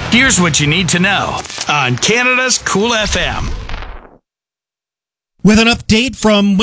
Here's what you need to know on Canada's Cool FM. With an update from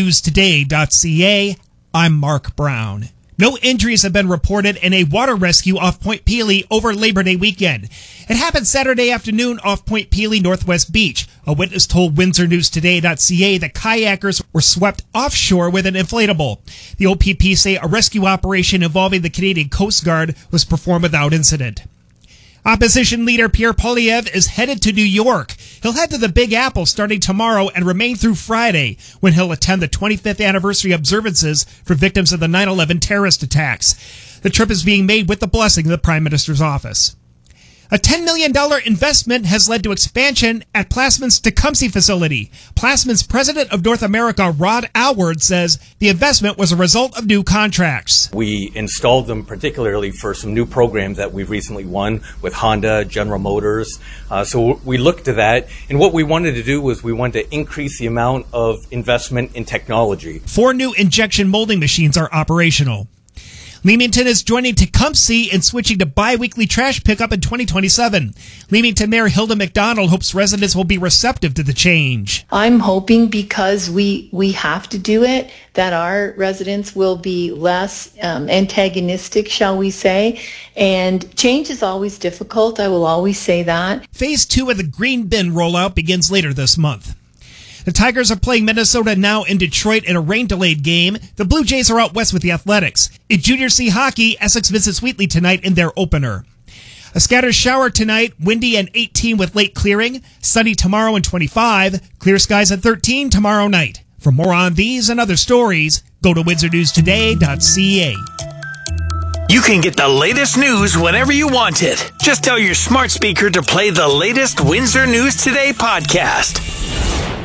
WindsorNewsToday.ca, I'm Mark Brown. No injuries have been reported in a water rescue off Point Pelee over Labor Day weekend. It happened Saturday afternoon off Point Pelee Northwest Beach. A witness told WindsorNewsToday.ca that kayakers were swept offshore with an inflatable. The OPP say a rescue operation involving the Canadian Coast Guard was performed without incident. Opposition leader Pierre Poilievre is headed to New York. He'll head to the Big Apple starting tomorrow and remain through Friday, when he'll attend the 25th anniversary observances for victims of the 9/11 terrorist attacks. The trip is being made with the blessing of the Prime Minister's office. A $10 million investment has led to expansion at Plasman's Tecumseh facility. Plasman's president of North America, Rod Alward, says the investment was a result of new contracts. We installed them particularly for some new programs that we've recently won with Honda, General Motors. So we looked to that, and what we wanted to do was we wanted to increase the amount of investment in technology. 4 new injection molding machines are operational. Leamington is joining Tecumseh in switching to bi-weekly trash pickup in 2027. Leamington Mayor Hilda McDonald hopes residents will be receptive to the change. I'm hoping because we have to do it, that our residents will be less antagonistic, shall we say. And change is always difficult. I will always say that. Phase 2 of the green bin rollout begins later this month. The Tigers are playing Minnesota now in Detroit in a rain-delayed game. The Blue Jays are out west with the Athletics. In Junior C hockey, Essex visits Wheatley tonight in their opener. A scattered shower tonight, windy and 18 with late clearing. Sunny tomorrow and 25. Clear skies at 13 tomorrow night. For more on these and other stories, go to WindsorNewsToday.ca. You can get the latest news whenever you want it. Just tell your smart speaker to play the latest Windsor News Today podcast.